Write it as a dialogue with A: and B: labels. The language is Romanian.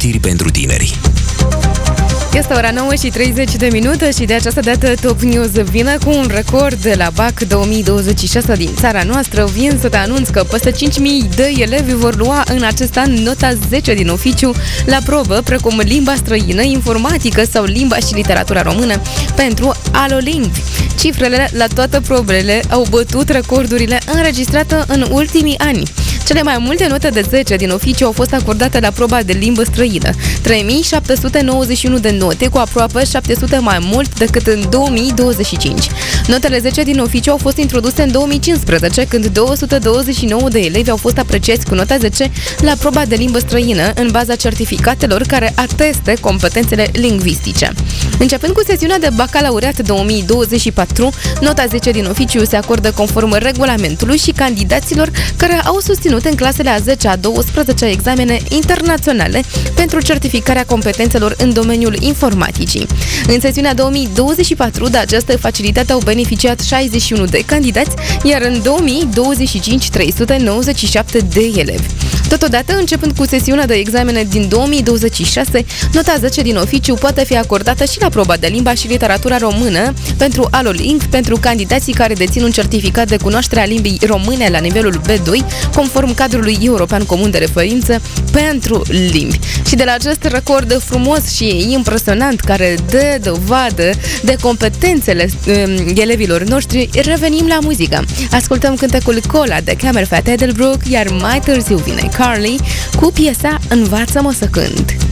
A: știri pentru tineri.
B: Este ora 9 și 30 de minute și de această dată Top News vine cu un record de la BAC 2026 din țara noastră. Vin să te anunț că peste 5.000 de elevi vor lua în acest an nota 10 din oficiu la probă, precum limba străină, informatică sau limba și literatura română pentru alolingvi. Cifrele la toate probele au bătut recordurile înregistrate în ultimii ani. Cele mai multe note de 10 din oficiu au fost acordate la proba de limbă străină. 3791 de note, cu aproape 700 mai mult decât în 2025. Notele 10 din oficiu au fost introduse în 2015, când 229 de elevi au fost apreciați cu nota 10 la proba de limbă străină, în baza certificatelor care ateste competențele lingvistice. Începând cu sesiunea de bacalaureat 2024, nota 10 din oficiu se acordă conform regulamentului și candidaților care au susținut în clasele a 10-a, 12-a examene internaționale pentru certificarea competențelor în domeniul informaticii. În sesiunea 2024, de această facilitate au beneficiat 61 de candidați, iar în 2025 397 de elevi. Totodată, începând cu sesiunea de examene din 2026, nota 10 din oficiu poate fi acordată și la proba de limba și literatura română pentru alolingvi, pentru candidații care dețin un certificat de cunoaștere a limbii române la nivelul B2, conform cadrului european comun de referință pentru limbi. Și de la acest record frumos și impresionant care dă dovadă de competențele elevilor noștri, revenim la muzică. Ascultăm cântecul Cola de Camerfat Edelbrook, iar mai târziu vine Carly cu piesa Învață-mă să cânt.